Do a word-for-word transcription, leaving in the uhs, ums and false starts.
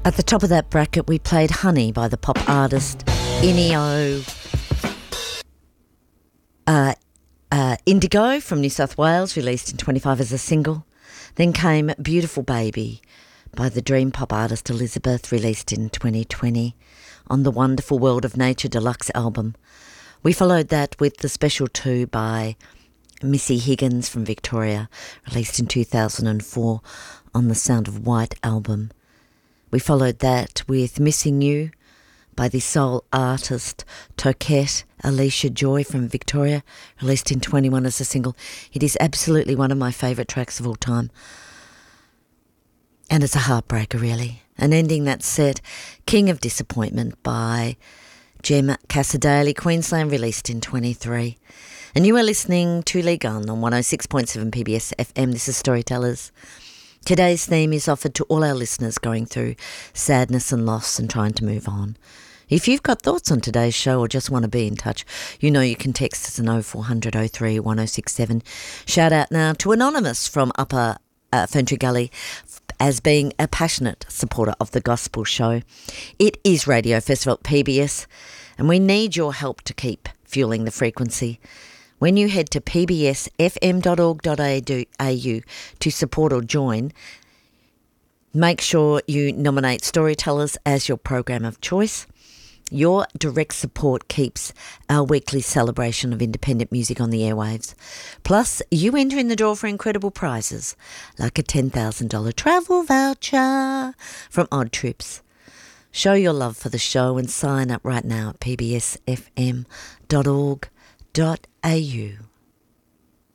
At the top of that bracket, we played Honey by the pop artist Inio uh, uh, Indigo from New South Wales, released in twenty-five as a single. Then came Beautiful Baby by the dream pop artist Elizabeth, released in twenty twenty on the Wonderful World of Nature deluxe album. We followed that with The Special Two by Missy Higgins from Victoria, released in two thousand four on the Sound of White album. We followed that with Missing You by the soul artist Toquette Alicia Joy from Victoria, released in twenty-one as a single. It is absolutely one of my favourite tracks of all time. And it's a heartbreaker, really. And ending that set, King of Disappointment by Jem Cassadaly, Queensland, released in twenty-three. And you are listening to Lee Gunn on one oh six point seven P B S F M. This is Storytellers. Today's theme is offered to all our listeners going through sadness and loss and trying to move on. If you've got thoughts on today's show or just want to be in touch, you know you can text us on oh four hundred oh three one oh six seven. Shout out now to Anonymous from Upper uh, Ferntree Gully as being a passionate supporter of the gospel show. It is Radio Festival at P B S, and we need your help to keep fueling the frequency. When you head to p b s f m dot org dot a u to support or join, make sure you nominate Storytellers as your program of choice. Your direct support keeps our weekly celebration of independent music on the airwaves. Plus, you enter in the draw for incredible prizes, like a ten thousand dollars travel voucher from Odd Trips. Show your love for the show and sign up right now at p b s f m dot org dot a u.